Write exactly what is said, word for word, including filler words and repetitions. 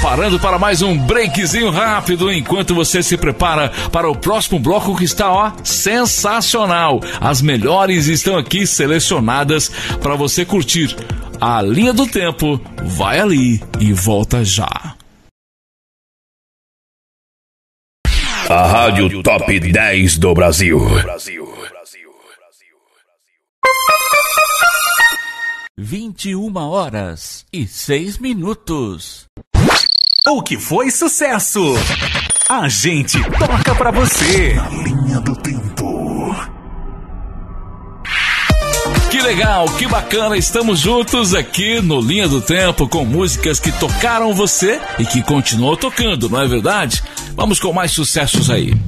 Parando para mais um breakzinho rápido, enquanto você se prepara para o próximo bloco que está, ó, sensacional. As melhores estão aqui selecionadas para você curtir. A linha do tempo vai ali e volta já. A Rádio Top dez do Brasil. vinte e uma horas e seis minutos. O que foi sucesso? A gente toca pra você. Na linha do tempo. Que legal, que bacana, estamos juntos aqui no Linha do Tempo com músicas que tocaram você e que continuam tocando, não é verdade? Vamos com mais sucessos aí.